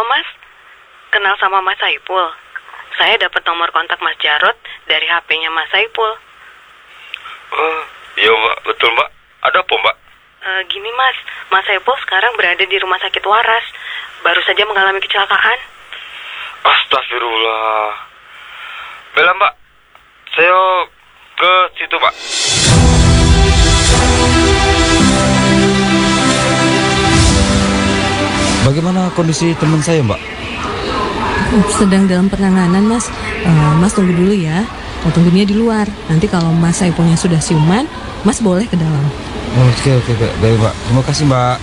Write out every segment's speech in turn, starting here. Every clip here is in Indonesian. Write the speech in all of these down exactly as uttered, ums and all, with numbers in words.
Mas. Kenal sama Mas Saipul. Saya dapat nomor kontak Mas Jarot dari H P-nya Mas Saipul. Oh, iya Mbak, betul Mbak. Ada apa Mbak? E, gini Mas, Mas Saipul sekarang berada di rumah sakit waras. Baru saja mengalami kecelakaan. Astagfirullah. Bella Mbak, saya ke situ Mbak. Bagaimana kondisi teman saya, Mbak? Sedang dalam penanganan, Mas. Uh, mas tunggu dulu ya. Mau tunggu dia di luar. Nanti kalau Mas Saipulnya sudah siuman, Mas boleh ke dalam. Oke, oke, baik, Mbak. Terima kasih, Mbak.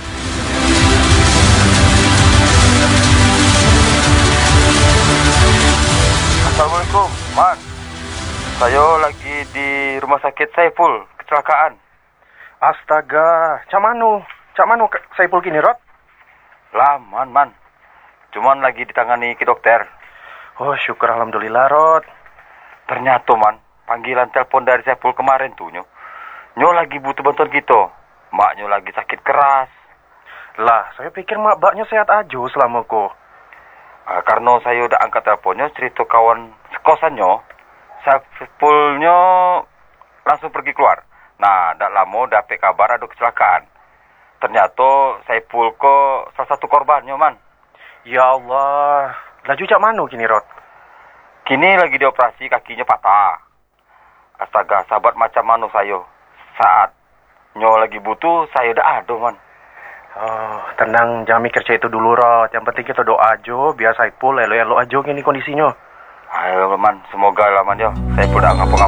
Assalamualaikum, Mas. Saya lagi di rumah sakit Saipul, kecelakaan. Astaga, cak mano? Cak mano Saipul kini, Rod? Lah, man, man. Cuman lagi ditangani ke dokter. Oh, syukur alhamdulillah, Rod. Ternyata, man, panggilan telepon dari Saipul kemarin tuh, Nyo. Nyo lagi butuh bantuan kita. Maknya lagi sakit keras. Lah, saya pikir mak baknya sehat aja selama kok. Uh, karena saya udah angkat teleponnya, cerita kawan sekosannya, Saipulnya langsung pergi keluar. Nah, tak lama dapet kabar ada kecelakaan. Ternyata Saipul kok salah satu korbannya, man. Ya Allah, laju cak mano kini, Rod? Kini lagi dioperasi, kakinya patah. Astaga, sahabat macam mana saya. Saat Nyo lagi butuh, saya udah ada, man. Oh, tenang, jangan mikir cerita itu dulu, Rod. Yang penting kita doa aja, biar Saipul elo-elo aja gini kondisinya. Ayo, man, semoga lah, man, yo. Saipul udah ngapa-ngapa.